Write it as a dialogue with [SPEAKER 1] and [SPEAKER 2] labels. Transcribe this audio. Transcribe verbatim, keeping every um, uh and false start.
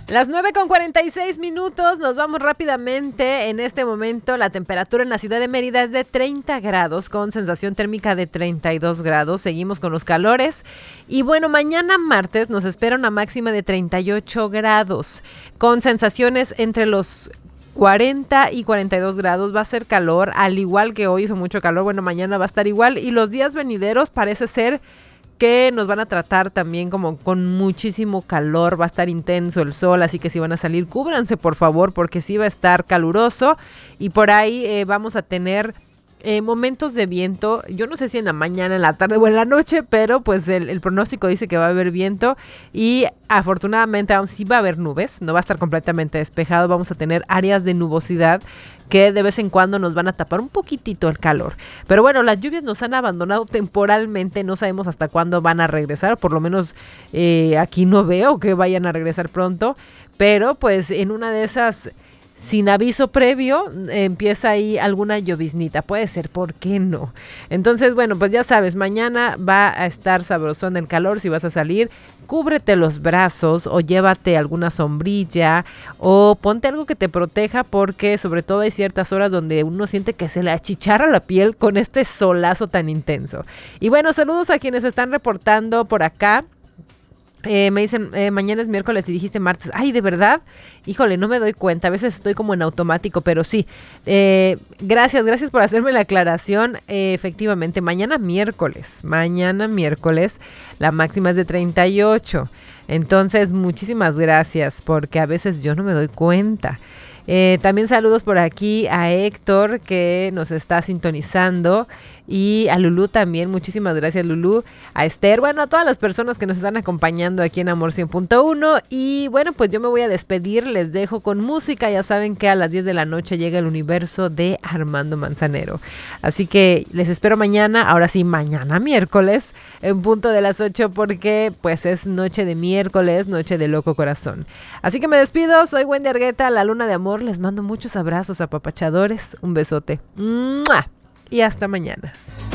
[SPEAKER 1] Las nueve con cuarenta y seis minutos, nos vamos rápidamente. En este momento la temperatura en la ciudad de Mérida es de treinta grados con sensación térmica de treinta y dos grados. Seguimos con los calores. Y bueno, mañana martes nos espera una máxima de treinta y ocho grados con sensaciones entre los cuarenta y cuarenta y dos grados. Va a ser calor, al igual que hoy hizo mucho calor. Bueno, mañana va a estar igual y los días venideros parece ser que nos van a tratar también como con muchísimo calor, va a estar intenso el sol, así que si van a salir, cúbranse por favor, porque sí va a estar caluroso y por ahí eh, vamos a tener eh, momentos de viento. Yo no sé si en la mañana, en la tarde o en la noche, pero pues el, el pronóstico dice que va a haber viento y afortunadamente aún sí va a haber nubes, no va a estar completamente despejado, vamos a tener áreas de nubosidad que de vez en cuando nos van a tapar un poquitito el calor. Pero bueno, las lluvias nos han abandonado temporalmente, no sabemos hasta cuándo van a regresar, por lo menos eh, aquí no veo que vayan a regresar pronto, pero pues en una de esas, sin aviso previo, eh, empieza ahí alguna lloviznita, puede ser, ¿por qué no? Entonces, bueno, pues ya sabes, mañana va a estar sabrosón el calor, si vas a salir, cúbrete los brazos o llévate alguna sombrilla o ponte algo que te proteja porque sobre todo hay ciertas horas donde uno siente que se le achicharra la piel con este solazo tan intenso. Y bueno, saludos a quienes están reportando por acá. Eh, me dicen, eh, mañana es miércoles y dijiste martes. Ay, ¿de verdad? Híjole, no me doy cuenta. A veces estoy como en automático, pero sí. Eh, gracias, gracias por hacerme la aclaración. Eh, efectivamente, mañana miércoles. Mañana miércoles la máxima es de treinta y ocho. Entonces, muchísimas gracias porque a veces yo no me doy cuenta. Eh, también saludos por aquí a Héctor que nos está sintonizando y a Lulú también, muchísimas gracias Lulú, a Esther, bueno, a todas las personas que nos están acompañando aquí en Amor cien punto uno y bueno, pues yo me voy a despedir, les dejo con música, ya saben que a las diez de la noche llega el universo de Armando Manzanero, así que les espero mañana, ahora sí, mañana miércoles, en punto de las ocho porque pues es noche de miércoles, noche de loco corazón, así que me despido, soy Wendy Argueta, la luna de amor, les mando muchos abrazos apapachadores, un besote, ¡mua! Y hasta mañana.